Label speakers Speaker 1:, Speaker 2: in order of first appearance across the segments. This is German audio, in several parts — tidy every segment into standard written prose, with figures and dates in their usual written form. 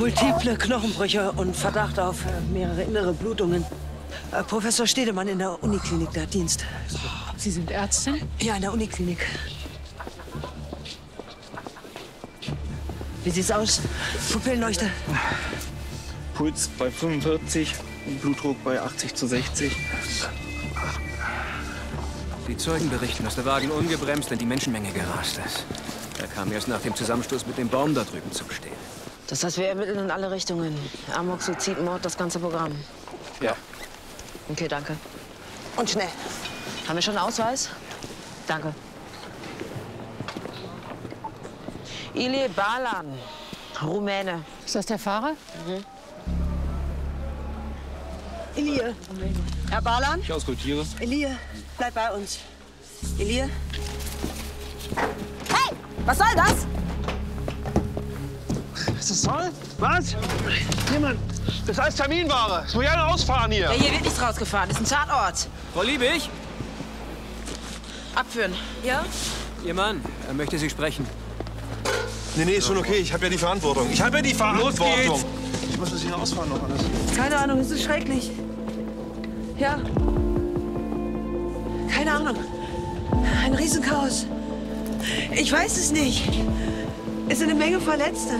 Speaker 1: Multiple Knochenbrüche und Verdacht auf mehrere innere Blutungen. Professor Stedemann in der Uniklinik, der hat Dienst.
Speaker 2: Sie sind Ärztin?
Speaker 1: Ja, in der Uniklinik. Wie sieht's aus? Pupillenleuchte?
Speaker 3: Puls bei 45, Blutdruck bei 80/60.
Speaker 4: Die Zeugen berichten, dass der Wagen ungebremst in die Menschenmenge gerast ist. Er kam erst nach dem Zusammenstoß mit dem Baum da drüben zum Stehen.
Speaker 5: Das heißt, wir ermitteln in alle Richtungen. Amok, Suizid, Mord, das ganze Programm.
Speaker 4: Ja.
Speaker 5: Okay, danke.
Speaker 1: Und schnell.
Speaker 5: Haben wir schon einen Ausweis? Danke. Ilie Balan, Rumäne.
Speaker 2: Ist das der Fahrer?
Speaker 5: Mhm.
Speaker 1: Elie. Herr Balan?
Speaker 3: Ich auskultiere.
Speaker 1: Elie, bleib bei uns. Elie?
Speaker 5: Hey, was soll das?
Speaker 3: Was das soll? Was? Jemand, das heißt Terminware. Es muss ja ausfahren hier.
Speaker 5: Ja, hier wird nichts rausgefahren. Das ist ein Tatort.
Speaker 4: Frau Liebig?
Speaker 5: Abführen. Ja?
Speaker 4: Ihr Mann, er möchte Sie sprechen.
Speaker 6: Nee, ist schon okay. Ich habe ja die Verantwortung. Ich habe ja die Verantwortung.
Speaker 3: Los geht's. Ich muss das hier ausfahren noch alles.
Speaker 1: Keine Ahnung, es ist schrecklich. Ja. Keine Ahnung. Ein Riesenchaos. Ich weiß es nicht. Es sind eine Menge Verletzte.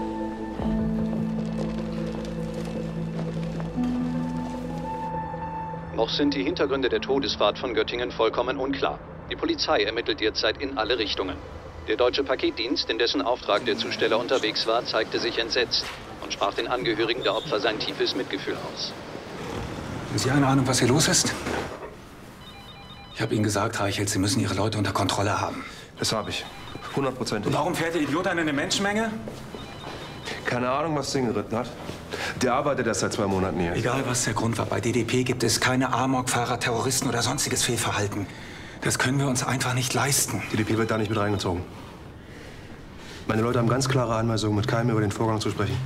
Speaker 7: Noch sind die Hintergründe der Todesfahrt von Göttingen vollkommen unklar. Die Polizei ermittelt derzeit in alle Richtungen. Der deutsche Paketdienst, in dessen Auftrag der Zusteller unterwegs war, zeigte sich entsetzt und sprach den Angehörigen der Opfer sein tiefes Mitgefühl aus.
Speaker 8: Haben Sie eine Ahnung, was hier los ist? Ich habe Ihnen gesagt, Reichelt, Sie müssen Ihre Leute unter Kontrolle haben.
Speaker 6: Das habe ich. 100%.
Speaker 8: Und warum fährt der Idiot dann in eine Menschenmenge?
Speaker 6: Keine Ahnung, was den geritten hat. Der arbeitet erst seit 2 Monaten hier.
Speaker 8: Egal, was der Grund war, bei DDP gibt es keine Amokfahrer, Terroristen oder sonstiges Fehlverhalten. Das können wir uns einfach nicht leisten.
Speaker 6: DDP wird da nicht mit reingezogen. Meine Leute haben ganz klare Anweisungen, mit keinem über den Vorgang zu sprechen.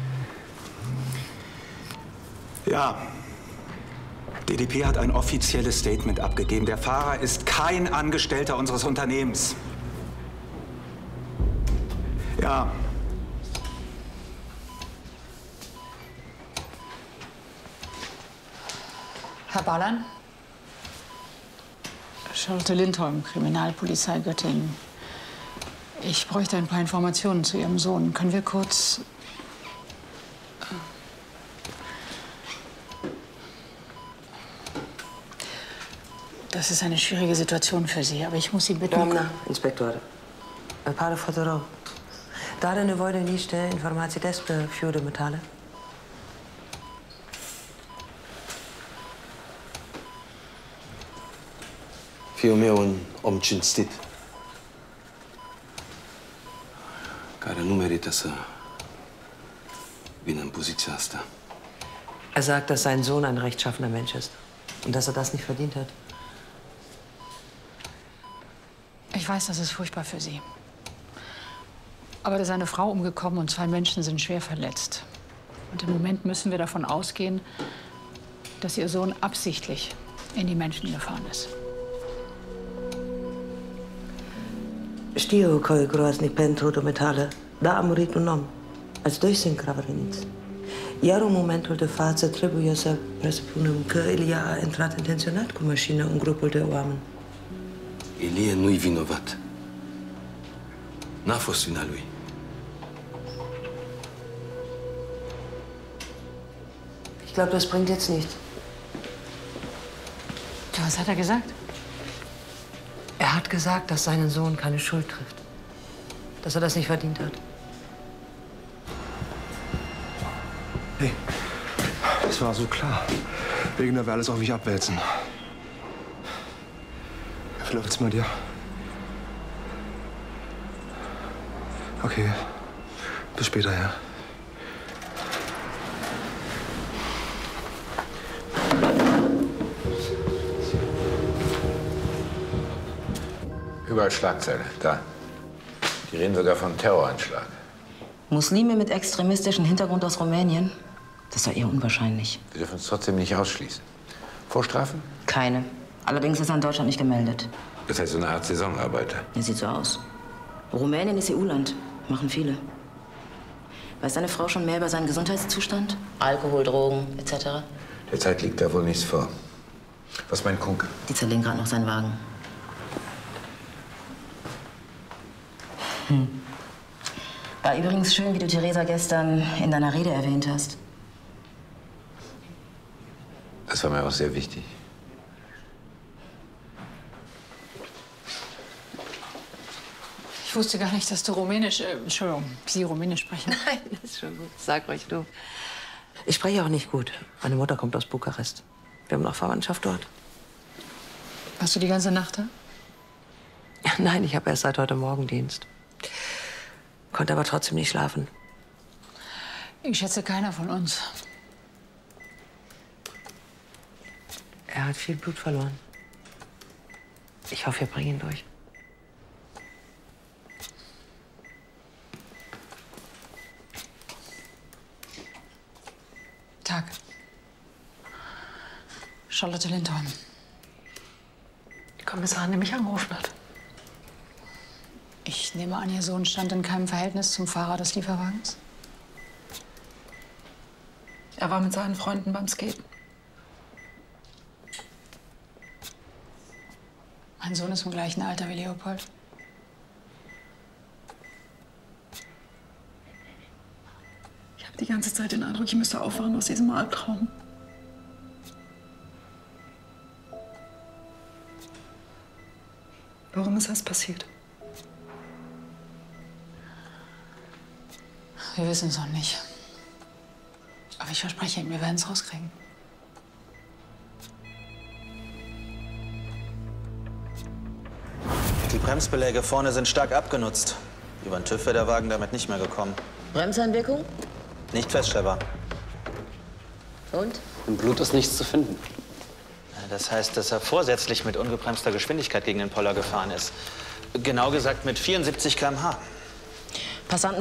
Speaker 8: Ja. DDP hat ein offizielles Statement abgegeben. Der Fahrer ist kein Angestellter unseres Unternehmens. Ja.
Speaker 2: Herr Balan? Charlotte Lindholm, Kriminalpolizei Göttingen. Ich bräuchte ein paar Informationen zu Ihrem Sohn. Können wir kurz... Das ist eine schwierige Situation für Sie, aber ich muss Sie bitten...
Speaker 1: Doamna, inspector, îmi pare foarte rău. Dar are nevoie de niște informații despre fiul dumitale.
Speaker 9: Fiul meu un om cinstit, care nu merită să vină în poziția asta.
Speaker 1: Er sagt, dass sein Sohn ein rechtschaffener Mensch ist und dass er das nicht verdient hat.
Speaker 2: Ich weiß, das ist furchtbar für Sie. Aber da ist eine Frau umgekommen und 2 Menschen sind schwer verletzt. Und im Moment müssen wir davon ausgehen, dass Ihr Sohn absichtlich in die Menschen gefahren ist.
Speaker 1: Știu că e groaznic pentru dumitale, dar a murit un om. Ați doi sunt grav răniți. Iar în momentul de față trebuie să presupunem că Elia a intrat intenționat cu mașina în grupul de oameni.
Speaker 9: Ilie nu-i vinovat. N-a fost vina lui.
Speaker 1: Ich glaube, das bringt jetzt nichts.
Speaker 2: Was hat er gesagt?
Speaker 1: Er hat gesagt, dass seinen Sohn keine Schuld trifft. Dass er das nicht verdient hat.
Speaker 6: Hey, das war so klar. Wegener will alles auf mich abwälzen. Wie läuft's bei dir? Okay, bis später, ja.
Speaker 10: Überall Schlagzeile, da. Die reden sogar von Terroranschlag.
Speaker 5: Muslime mit extremistischem Hintergrund aus Rumänien? Das war eher unwahrscheinlich.
Speaker 10: Wir dürfen es trotzdem nicht ausschließen. Vorstrafen?
Speaker 5: Keine. Allerdings ist er in Deutschland nicht gemeldet.
Speaker 10: Das heißt so eine Art Saisonarbeiter.
Speaker 5: Er sieht so aus. Rumänien ist EU-Land. Machen viele. Weiß deine Frau schon mehr über seinen Gesundheitszustand? Alkohol, Drogen, etc.?
Speaker 10: Derzeit liegt da wohl nichts vor. Was meint Kunke?
Speaker 5: Die zerlegen gerade noch seinen Wagen. War übrigens schön, wie du Theresa gestern in deiner Rede erwähnt hast.
Speaker 10: Das war mir auch sehr wichtig.
Speaker 2: Ich wusste gar nicht, dass du Entschuldigung, Sie Rumänisch sprechen.
Speaker 1: Nein, das ist schon gut. Sag ruhig du. Ich spreche auch nicht gut. Meine Mutter kommt aus Bukarest. Wir haben noch Verwandtschaft dort.
Speaker 2: Warst du die ganze Nacht da?
Speaker 1: Nein, ich habe erst seit heute Morgen Dienst. Konnte aber trotzdem nicht schlafen.
Speaker 2: Ich schätze, keiner von uns.
Speaker 1: Er hat viel Blut verloren. Ich hoffe, wir bringen ihn durch.
Speaker 2: Tag. Charlotte Lindholm.
Speaker 1: Die Kommissarin, die mich angerufen hat.
Speaker 2: Ich nehme an, Ihr Sohn stand in keinem Verhältnis zum Fahrer des Lieferwagens?
Speaker 11: Er war mit seinen Freunden beim Skaten.
Speaker 2: Mein Sohn ist im gleichen Alter wie Leopold.
Speaker 11: Ich habe die ganze Zeit den Eindruck, ich müsste aufwachen aus diesem Albtraum. Warum ist das passiert?
Speaker 2: Wir wissen es noch nicht. Aber ich verspreche Ihnen, wir werden es rauskriegen.
Speaker 12: Die Bremsbeläge vorne sind stark abgenutzt. Über den TÜV wäre der Wagen damit nicht mehr gekommen.
Speaker 5: Bremseinwirkung?
Speaker 12: Nicht feststellbar.
Speaker 5: Und?
Speaker 13: Im Blut ist nichts zu finden.
Speaker 12: Das heißt, dass er vorsätzlich mit ungebremster Geschwindigkeit gegen den Poller gefahren ist. Genau gesagt mit 74 km/h.
Speaker 5: Passanten